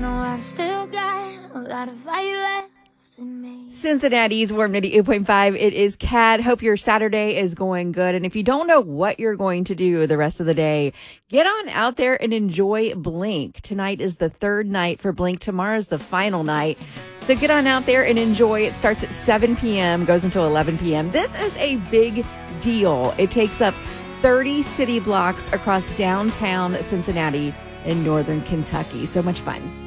know I've still got a lot of fire left in me. Cincinnati's Warm 98.5. It is Kat. Hope your Saturday is going good. And if you don't know what you're going to do the rest of the day, get on out there and enjoy Blink. Tonight is the third night for Blink. Tomorrow's the final night. So get on out there and enjoy. It starts at 7 p.m., goes until 11 p.m. This is a big deal. It takes up 30 city blocks across downtown Cincinnati in northern Kentucky. So much fun.